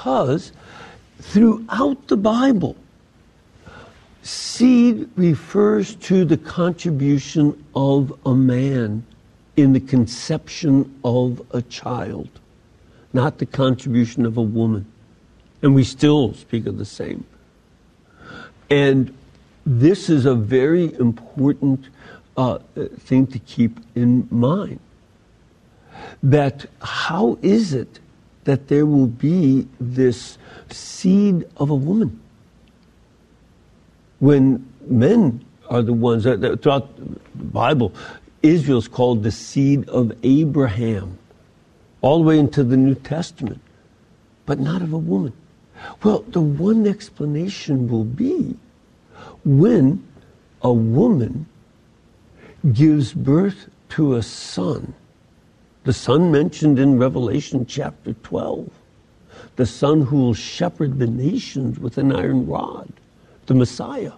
because throughout the Bible, seed refers to the contribution of a man in the conception of a child, not the contribution of a woman. And we still speak of the same. And this is a very important thing to keep in mind. That how is it that there will be this seed of a woman when men are the ones that throughout the Bible, Israel is called the seed of Abraham, all the way into the New Testament, but not of a woman. Well, the one explanation will be when a woman gives birth to a son, the son mentioned in Revelation chapter 12, the son who will shepherd the nations with an iron rod, the Messiah.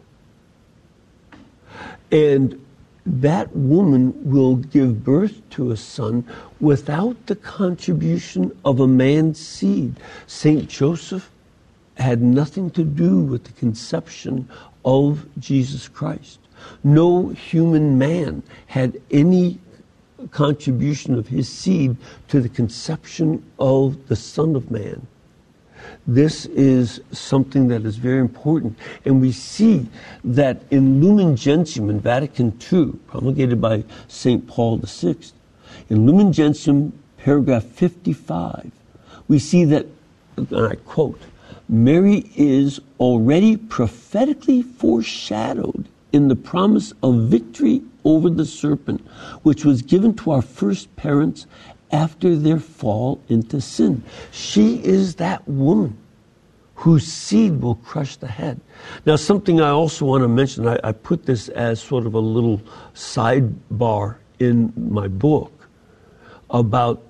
And that woman will give birth to a son without the contribution of a man's seed. Saint Joseph had nothing to do with the conception of Jesus Christ. No human man had any contribution of his seed to the conception of the Son of Man. This is something that is very important. And we see that in Lumen Gentium in Vatican II, promulgated by St. Paul VI, in Lumen Gentium, paragraph 55, we see that, and I quote, Mary is already prophetically foreshadowed in the promise of victory over the serpent, which was given to our first parents after their fall into sin. She is that woman whose seed will crush the head. Now, something I also want to mention, I put this as sort of a little sidebar in my book about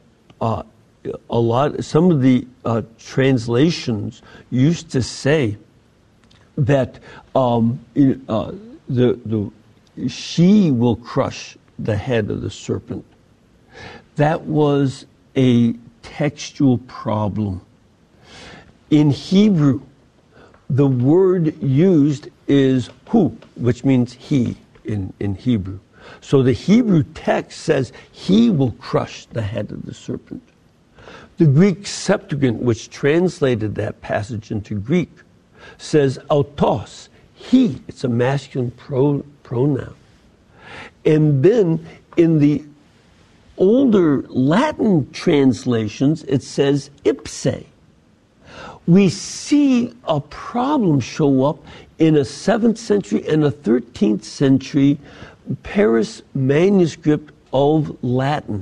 some of the translations used to say that she will crush the head of the serpent. That was a textual problem. In Hebrew, the word used is hu, which means he in Hebrew. So the Hebrew text says he will crush the head of the serpent. The Greek Septuagint, which translated that passage into Greek, says autos, he. It's a masculine pronoun. And then in the older Latin translations, it says ipse. We see a problem show up in a 7th century and a 13th century Paris manuscript of Latin.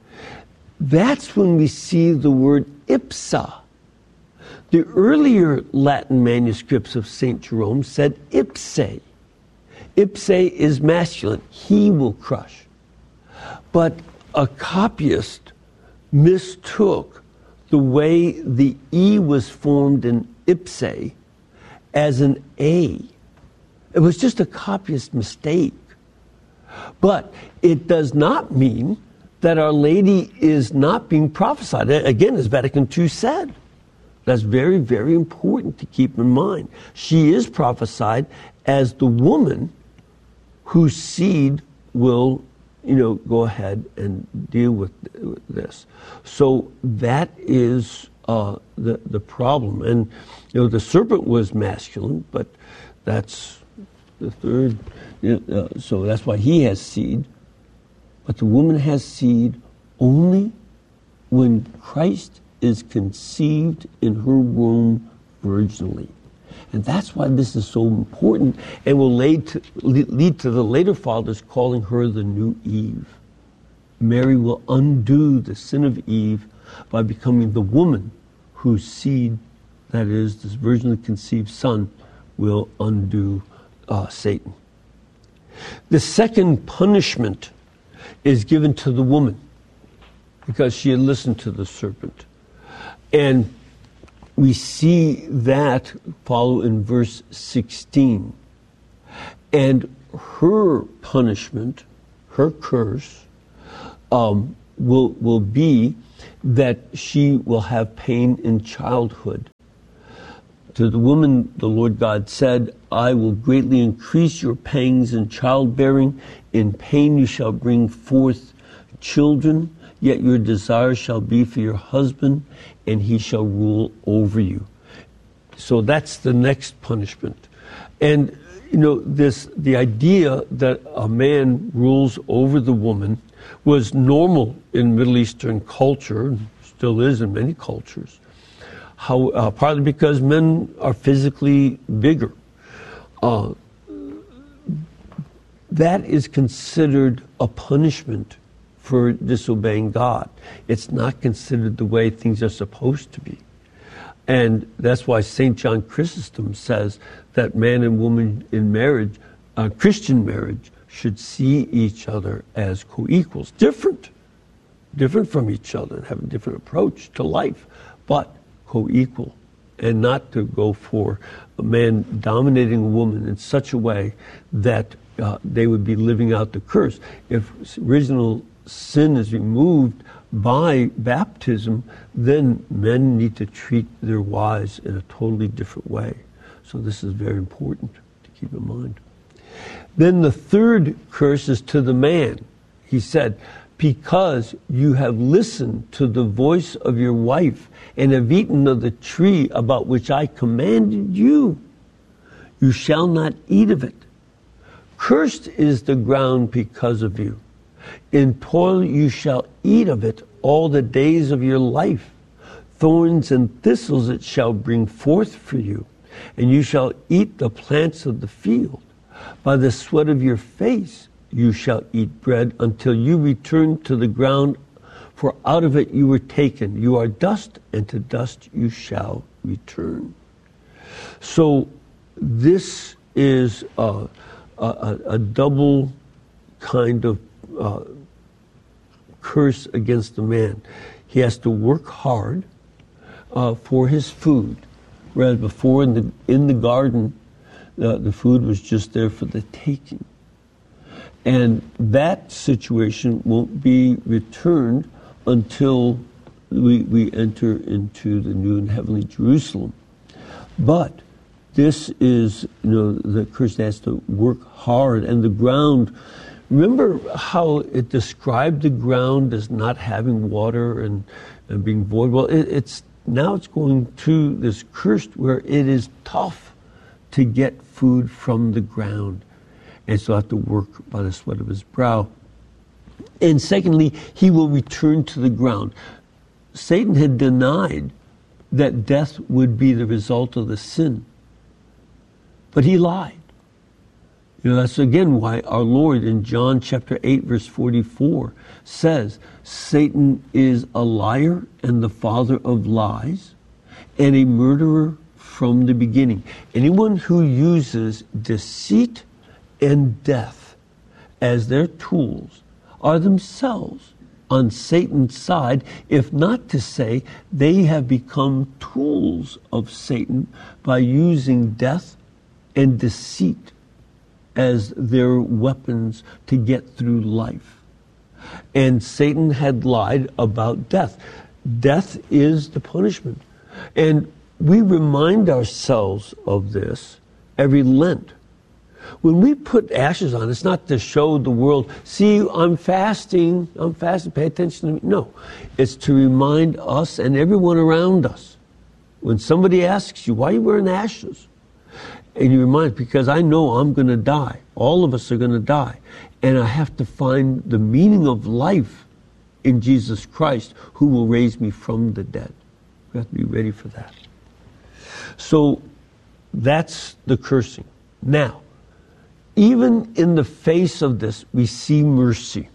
That's when we see the word ipsa. The earlier Latin manuscripts of St. Jerome said ipse. Ipse is masculine. He will crush. But a copyist mistook the way the E was formed in ipse as an A. It was just a copyist mistake. But it does not mean that Our Lady is not being prophesied. Again, as Vatican II said, that's very, very important to keep in mind. She is prophesied as the woman whose seed will, go ahead and deal with this. So that is the problem. And, the serpent was masculine, but that's the third. So that's why he has seed. But the woman has seed only when Christ is conceived in her womb virginally. And that's why this is so important and will lead to the later fathers calling her the new Eve. Mary will undo the sin of Eve by becoming the woman whose seed, that is, this virginally conceived son, will undo Satan. The second punishment is given to the woman because she had listened to the serpent. And we see that follow in verse 16. And her punishment, her curse, will be that she will have pain in childhood. To the woman, the Lord God said, I will greatly increase your pangs in childbearing. In pain you shall bring forth children, yet your desire shall be for your husband, and he shall rule over you. So that's the next punishment. And, the idea that a man rules over the woman was normal in Middle Eastern culture, still is in many cultures. Partly because men are physically bigger. That is considered a punishment for disobeying God. It's not considered the way things are supposed to be. And that's why St. John Chrysostom says that man and woman in marriage, Christian marriage, should see each other as co-equals. Different from each other, and have a different approach to life, but co-equal, and not to go for a man dominating a woman in such a way that they would be living out the curse. If original sin is removed by baptism, then men need to treat their wives in a totally different way. So this is very important to keep in mind. Then the third curse is to the man. He said, because you have listened to the voice of your wife and have eaten of the tree about which I commanded you, you shall not eat of it. Cursed is the ground because of you. In toil you shall eat of it all the days of your life. Thorns and thistles it shall bring forth for you, and you shall eat the plants of the field. By the sweat of your face you shall eat bread until you return to the ground, for out of it you were taken. You are dust, and to dust you shall return. So this is a double kind of curse against the man. He has to work hard for his food, whereas before in the garden, the food was just there for the taking. And that situation won't be returned until we enter into the new and heavenly Jerusalem. But this is, the Christian has to work hard, and the ground. Remember how it described the ground as not having water and being void? Well, it's going to this cursed where it is tough to get food from the ground. And so I have to work by the sweat of his brow. And secondly, he will return to the ground. Satan had denied that death would be the result of the sin. But he lied. That's again why our Lord in John chapter 8, verse 44 says, Satan is a liar and the father of lies and a murderer from the beginning. Anyone who uses deceit and death as their tools are themselves on Satan's side, if not to say they have become tools of Satan by using death and deceit as their weapons to get through life. And Satan had lied about death. Death is the punishment. And we remind ourselves of this every Lent. When we put ashes on, it's not to show the world, see, I'm fasting, pay attention to me. No, it's to remind us and everyone around us. When somebody asks you, why are you wearing ashes? And you remind, because I know I'm going to die. All of us are going to die. And I have to find the meaning of life in Jesus Christ, who will raise me from the dead. We have to be ready for that. So that's the cursing. Now, even in the face of this, we see mercy.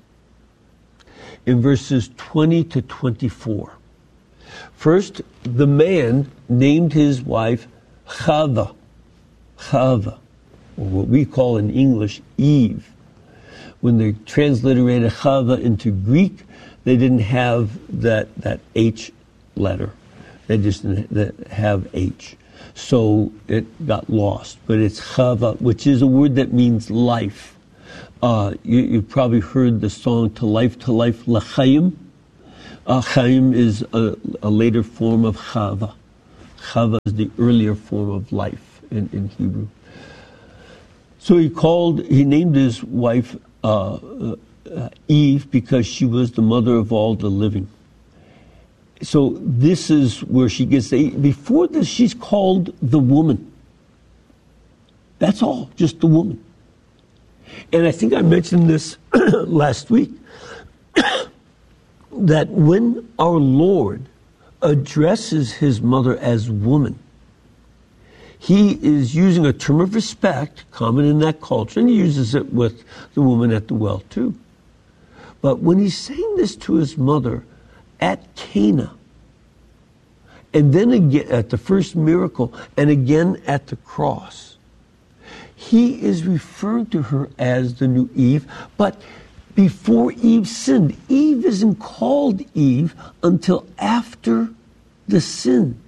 In verses 20 to 24. First, the man named his wife Chava, or what we call in English Eve. When they transliterated Chava into Greek, they didn't have that H letter. They just didn't have H. So it got lost. But it's Chava, which is a word that means life. You've probably heard the song To Life, L'chaim. Chaim is a later form of Chava. Chava is the earlier form of life in Hebrew. So he named his wife Eve because she was the mother of all the living. So this is where she gets before this, she's called the woman. That's all, just the woman. And I think I mentioned this last week, that when our Lord addresses his mother as woman, he is using a term of respect common in that culture, and he uses it with the woman at the well too. But when he's saying this to his mother at Cana, and then again at the first miracle, and again at the cross, he is referring to her as the new Eve. But before Eve sinned, Eve isn't called Eve until after the sin.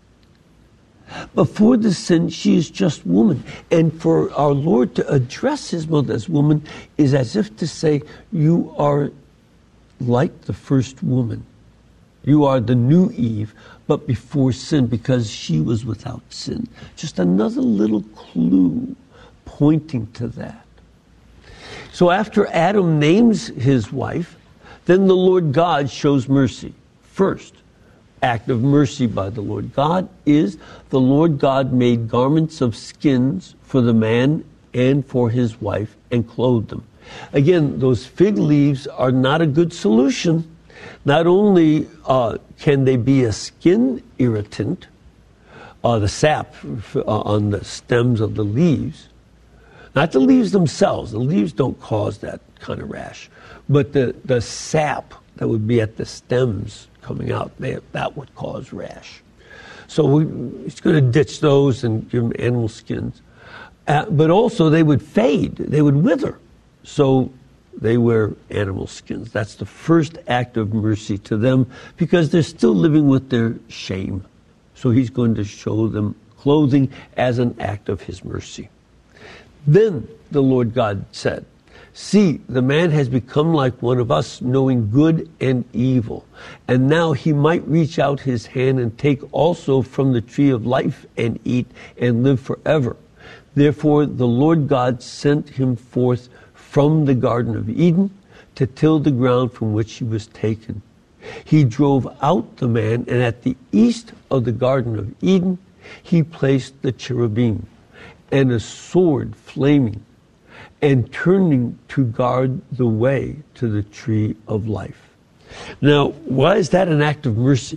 Before the sin, she is just woman. And for our Lord to address his mother as woman is as if to say, you are like the first woman. You are the new Eve, but before sin, because she was without sin. Just another little clue pointing to that. So after Adam names his wife, then the Lord God shows mercy. First act of mercy by the Lord God is the Lord God made garments of skins for the man and for his wife and clothed them. Again, those fig leaves are not a good solution. Not only can they be a skin irritant, the sap on the stems of the leaves, not the leaves themselves. The leaves don't cause that kind of rash. But the sap that would be at the stems coming out, that would cause rash. So he's going to ditch those and give them animal skins. But also they would fade. They would wither. So they wear animal skins. That's the first act of mercy to them because they're still living with their shame. So he's going to show them clothing as an act of his mercy. Then the Lord God said, see, the man has become like one of us, knowing good and evil. And now he might reach out his hand and take also from the tree of life and eat and live forever. Therefore the Lord God sent him forth from the Garden of Eden to till the ground from which he was taken. He drove out the man, and at the east of the Garden of Eden he placed the cherubim and a sword flaming and turning to guard the way to the tree of life. Now, why is that an act of mercy?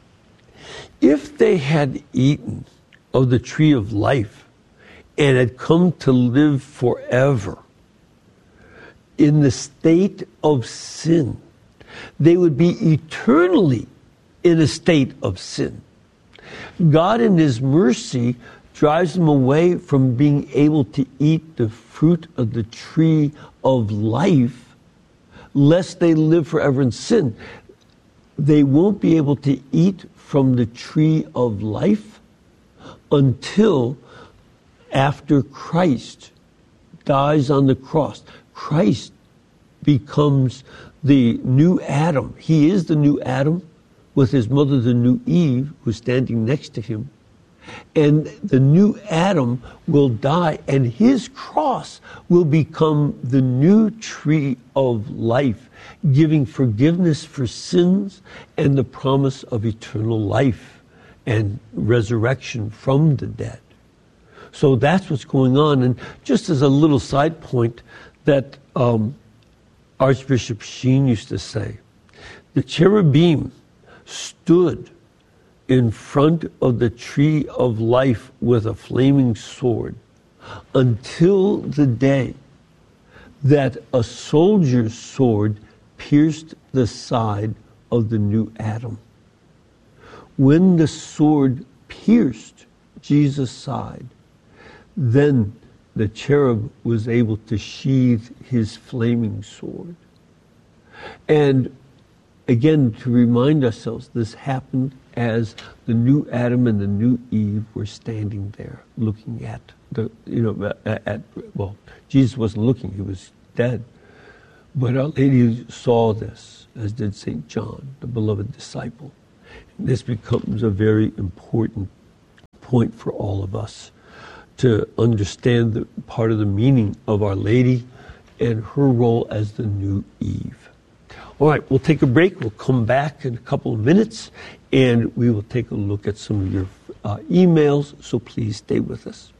If they had eaten of the tree of life and had come to live forever in the state of sin, they would be eternally in a state of sin. God in his mercy drives them away from being able to eat the fruit of the tree of life, lest they live forever in sin. They won't be able to eat from the tree of life until after Christ dies on the cross. Christ becomes the new Adam. He is the new Adam with his mother, the new Eve, who's standing next to him. And the new Adam will die, and his cross will become the new tree of life, giving forgiveness for sins and the promise of eternal life and resurrection from the dead. So that's what's going on. And just as a little side point that Archbishop Sheen used to say, the cherubim stood in front of the tree of life with a flaming sword until the day that a soldier's sword pierced the side of the new Adam. When the sword pierced Jesus' side, then the cherub was able to sheathe his flaming sword. And again, to remind ourselves, this happened as the new Adam and the new Eve were standing there looking at Jesus wasn't looking, he was dead. But Our Lady saw this, as did St. John, the beloved disciple. This becomes a very important point for all of us to understand the part of the meaning of Our Lady and her role as the new Eve. All right, we'll take a break. We'll come back in a couple of minutes, and we will take a look at some of your emails, so please stay with us.